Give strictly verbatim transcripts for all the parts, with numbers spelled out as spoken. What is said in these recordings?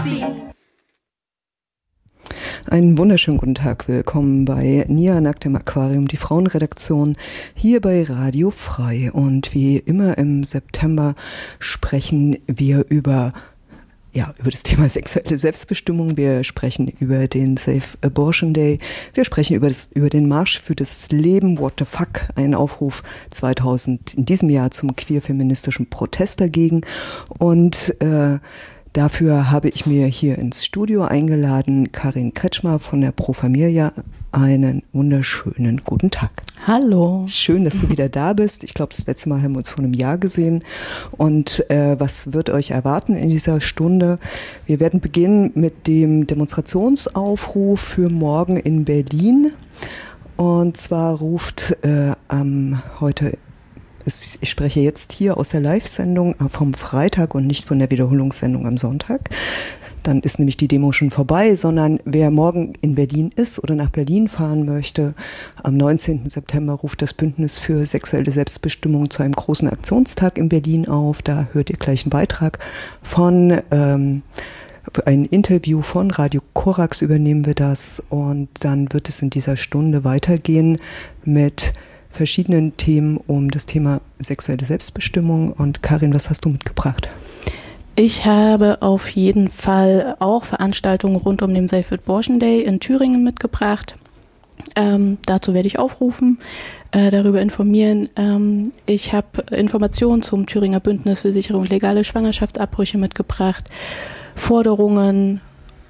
Einen wunderschönen guten Tag, willkommen bei Nia Nackt im Aquarium, die Frauenredaktion hier bei Radio Frei. Und wie immer im September sprechen wir über Ja, über das Thema sexuelle Selbstbestimmung. Wir sprechen über den Safe Abortion Day. Wir sprechen über das, über den Marsch für das Leben. What the fuck? Ein Aufruf zweitausend in diesem Jahr zum queer-feministischen Protest dagegen. Und äh, dafür habe ich mir hier ins Studio eingeladen Karin Kretschmer von der Pro Familia. Einen wunderschönen guten Tag. Hallo. Schön, dass du wieder da bist. Ich glaube, das letzte Mal haben wir uns vor einem Jahr gesehen. Und äh, was wird euch erwarten in dieser Stunde? Wir werden beginnen mit dem Demonstrationsaufruf für morgen in Berlin. Und zwar ruft äh, am heute, ist, ich spreche jetzt hier aus der Live-Sendung vom Freitag und nicht von der Wiederholungssendung am Sonntag. Dann ist nämlich die Demo schon vorbei, sondern wer morgen in Berlin ist oder nach Berlin fahren möchte, am neunzehnten September ruft das Bündnis für sexuelle Selbstbestimmung zu einem großen Aktionstag in Berlin auf. Da hört ihr gleich einen Beitrag von, ähm, ein Interview von Radio Korax übernehmen wir das, und dann wird es in dieser Stunde weitergehen mit verschiedenen Themen um das Thema sexuelle Selbstbestimmung. Und Karin, was hast du mitgebracht? Ich habe auf jeden Fall auch Veranstaltungen rund um den Safe Abortion Day in Thüringen mitgebracht. Ähm, dazu werde ich aufrufen, äh, darüber informieren. Ähm, ich habe Informationen zum Thüringer Bündnis für sichere und legale Schwangerschaftsabbrüche mitgebracht, Forderungen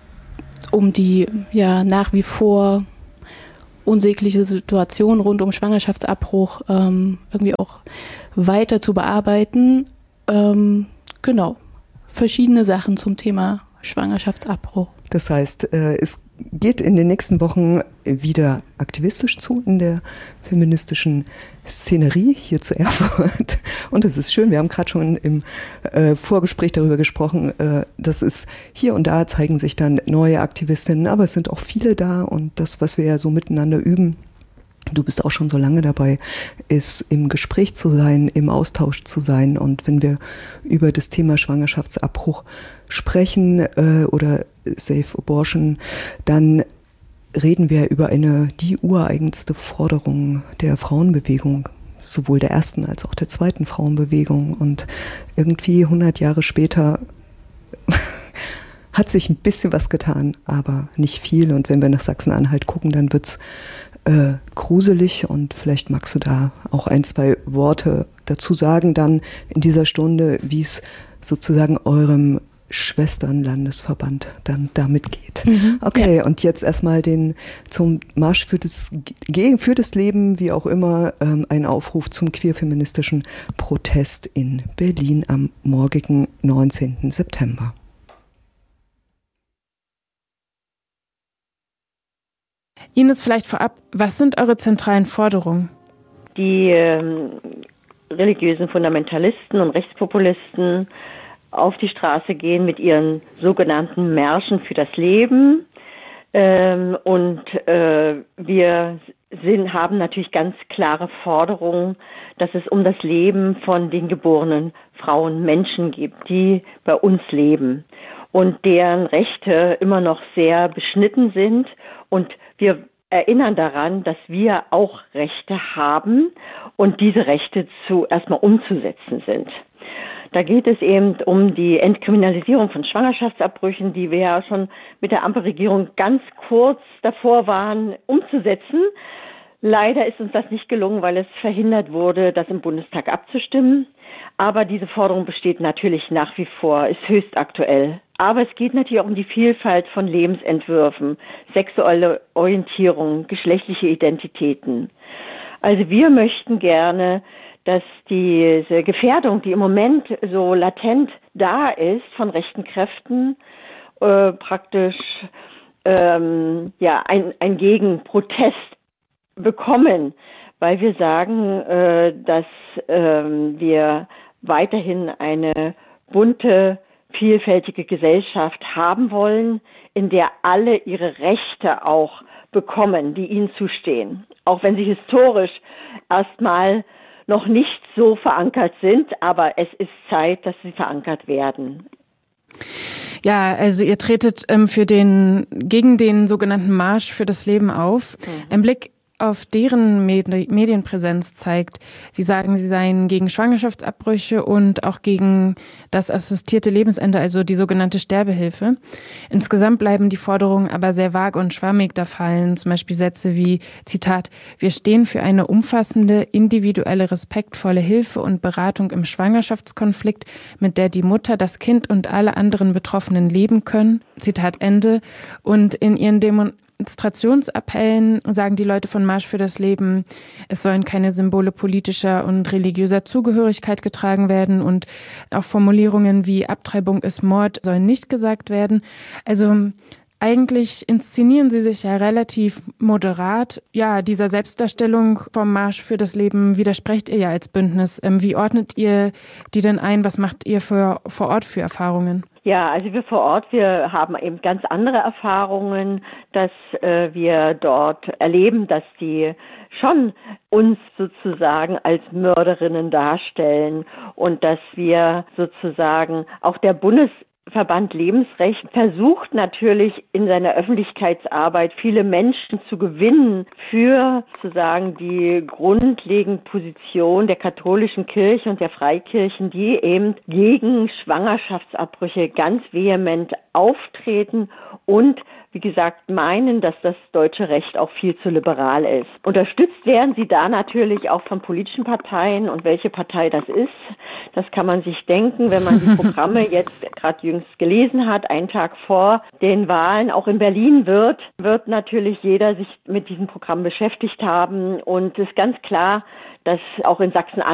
um die ja nach wie vor unsägliche Situation rund um Schwangerschaftsabbruch ähm, irgendwie auch weiter zu bearbeiten. Ähm, genau. Verschiedene Sachen zum Thema Schwangerschaftsabbruch. Das heißt, äh, es geht in den nächsten Wochen wieder aktivistisch zu in der feministischen Szenerie hier zu Erfurt. Und das ist schön, wir haben gerade schon im äh, Vorgespräch darüber gesprochen, äh, dass es hier und da zeigen sich dann neue Aktivistinnen, aber es sind auch viele da, und das, was wir ja so miteinander üben, du bist auch schon so lange dabei, ist im Gespräch zu sein, im Austausch zu sein. Und wenn wir über das Thema Schwangerschaftsabbruch sprechen äh, oder Safe Abortion, dann reden wir über eine die ureigenste Forderung der Frauenbewegung, sowohl der ersten als auch der zweiten Frauenbewegung. Und irgendwie hundert Jahre später hat sich ein bisschen was getan, aber nicht viel. Und wenn wir nach Sachsen-Anhalt gucken, dann wird's Äh, gruselig, und vielleicht magst du da auch ein, zwei Worte dazu sagen dann in dieser Stunde, wie es sozusagen eurem Schwesternlandesverband dann damit geht. Mhm, okay, ja. Und jetzt erstmal den zum Marsch für das, für das Leben, wie auch immer, ähm, ein Aufruf zum queer-feministischen Protest in Berlin am morgigen neunzehnten September. Ines, vielleicht vorab, was sind eure zentralen Forderungen? Die ähm, religiösen Fundamentalisten und Rechtspopulisten auf die Straße gehen mit ihren sogenannten Märschen für das Leben. Ähm, und äh, wir sind, haben natürlich ganz klare Forderungen, dass es um das Leben von den geborenen Frauen Menschen gibt, die bei uns leben und deren Rechte immer noch sehr beschnitten sind. Und wir erinnern daran, dass wir auch Rechte haben und diese Rechte zu erstmal umzusetzen sind. Da geht es eben um die Entkriminalisierung von Schwangerschaftsabbrüchen, die wir ja schon mit der Ampelregierung ganz kurz davor waren umzusetzen. Leider ist uns das nicht gelungen, weil es verhindert wurde, das im Bundestag abzustimmen. Aber diese Forderung besteht natürlich nach wie vor, ist höchst aktuell. Aber es geht natürlich auch um die Vielfalt von Lebensentwürfen, sexuelle Orientierung, geschlechtliche Identitäten. Also wir möchten gerne, dass diese Gefährdung, die im Moment so latent da ist von rechten Kräften, äh, praktisch ähm, ja ein, ein Gegenprotest bekommen, weil wir sagen, äh, dass äh, wir weiterhin eine bunte, vielfältige Gesellschaft haben wollen, in der alle ihre Rechte auch bekommen, die ihnen zustehen. Auch wenn sie historisch erstmal noch nicht so verankert sind, aber es ist Zeit, dass sie verankert werden. Ja, also ihr tretet ähm, für den, gegen den sogenannten Marsch für das Leben auf. Mhm. Ein Blick auf deren Medi- Medienpräsenz zeigt, sie sagen, sie seien gegen Schwangerschaftsabbrüche und auch gegen das assistierte Lebensende, also die sogenannte Sterbehilfe. Insgesamt bleiben die Forderungen aber sehr vage und schwammig. Da fallen zum Beispiel Sätze wie, Zitat, wir stehen für eine umfassende, individuelle, respektvolle Hilfe und Beratung im Schwangerschaftskonflikt, mit der die Mutter, das Kind und alle anderen Betroffenen leben können. Zitat Ende. Und in ihren Demo Demonstrationsappellen sagen die Leute von Marsch für das Leben, es sollen keine Symbole politischer und religiöser Zugehörigkeit getragen werden und auch Formulierungen wie Abtreibung ist Mord sollen nicht gesagt werden. Also eigentlich inszenieren sie sich ja relativ moderat. Ja, dieser Selbstdarstellung vom Marsch für das Leben widersprecht ihr ja als Bündnis. Wie ordnet ihr die denn ein? Was macht ihr für, vor Ort für Erfahrungen? Ja, also wir vor Ort, wir haben eben ganz andere Erfahrungen, dass äh, wir dort erleben, dass die schon uns sozusagen als Mörderinnen darstellen und dass wir sozusagen auch der Bundes Verband Lebensrecht versucht natürlich in seiner Öffentlichkeitsarbeit viele Menschen zu gewinnen für sozusagen die grundlegende Position der katholischen Kirche und der Freikirchen, die eben gegen Schwangerschaftsabbrüche ganz vehement auftreten und wie gesagt, meinen, dass das deutsche Recht auch viel zu liberal ist. Unterstützt werden sie da natürlich auch von politischen Parteien und welche Partei das ist, das kann man sich denken, wenn man die Programme jetzt gerade jüngst gelesen hat, einen Tag vor den Wahlen. Auch in Berlin wird, wird natürlich jeder sich mit diesem Programm beschäftigt haben und es ist ganz klar, dass auch in Sachsen